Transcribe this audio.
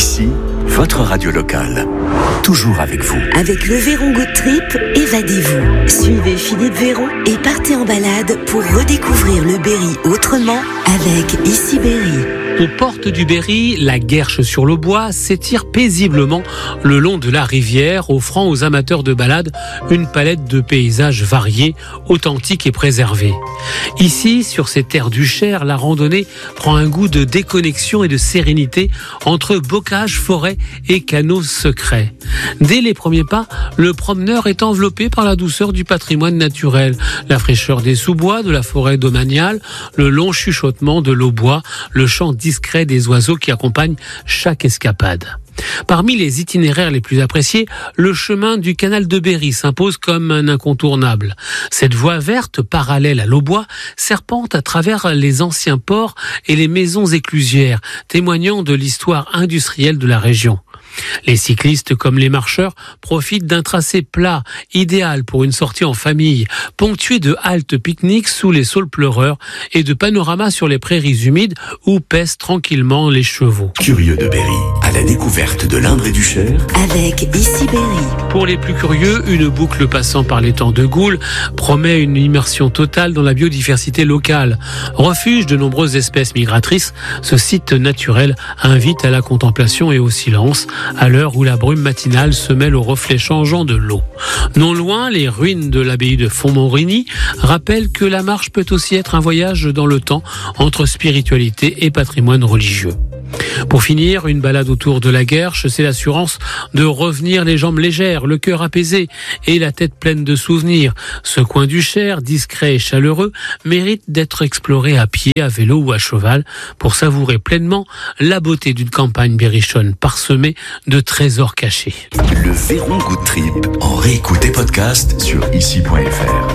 Ici, votre radio locale. Toujours avec vous. Avec le Véron Good Trip, évadez-vous. Suivez Philippe Véron et partez en balade pour redécouvrir le Berry autrement avec Ici Berry. Aux portes du Berry, la Guerche sur le Bois s'étire paisiblement le long de la rivière, offrant aux amateurs de balade une palette de paysages variés, authentiques et préservés. Ici, sur ces terres du Cher, la randonnée prend un goût de déconnexion et de sérénité entre bocage, forêt et canaux secrets. Dès les premiers pas, le promeneur est enveloppé par la douceur du patrimoine naturel, la fraîcheur des sous-bois, de la forêt domaniale, le long chuchotement de l'aubois, le chant discret des oiseaux qui accompagnent chaque escapade. Parmi les itinéraires les plus appréciés, le chemin du canal de Berry s'impose comme un incontournable. Cette voie verte, parallèle à l'aubois, serpente à travers les anciens ports et les maisons éclusières, témoignant de l'histoire industrielle de la région. Les cyclistes comme les marcheurs profitent d'un tracé plat, idéal pour une sortie en famille, ponctué de haltes pique-niques sous les saules pleureurs et de panoramas sur les prairies humides où pèsent tranquillement les chevaux. Curieux de Berry, à la découverte de l'Indre et du Cher. Avec Ici Berry. Pour les plus curieux, une boucle passant par les temps de Goul promet une immersion totale dans la biodiversité locale. Refuge de nombreuses espèces migratrices, ce site naturel invite à la contemplation et au silence, à l'heure où la brume matinale se mêle aux reflets changeants de l'eau. Non loin, les ruines de l'abbaye de Fontmorigny rappellent que la marche peut aussi être un voyage dans le temps entre spiritualité et patrimoine religieux. Pour finir, une balade autour de la Guerche, c'est l'assurance de revenir les jambes légères, le cœur apaisé et la tête pleine de souvenirs. Ce coin du Cher, discret et chaleureux, mérite d'être exploré à pied, à vélo ou à cheval pour savourer pleinement la beauté d'une campagne berrichonne parsemée de trésors cachés. Le Véron Good Trip en réécoute et podcast sur ici.fr.